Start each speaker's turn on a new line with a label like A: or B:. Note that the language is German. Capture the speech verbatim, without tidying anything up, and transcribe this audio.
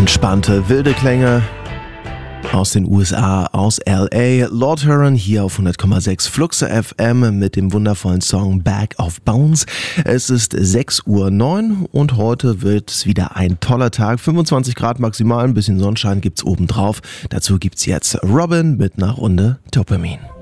A: Entspannte, wilde Klänge aus den U S A, aus L A. Lord Huron hier auf hundert Komma sechs Fluxe F M mit dem wundervollen Song Bag of Bones. Es ist sechs Uhr neun und heute wird es wieder ein toller Tag. fünfundzwanzig Grad maximal, ein bisschen Sonnenschein gibt's obendrauf. Dazu gibt's jetzt Robin mit einer Runde Dopamin.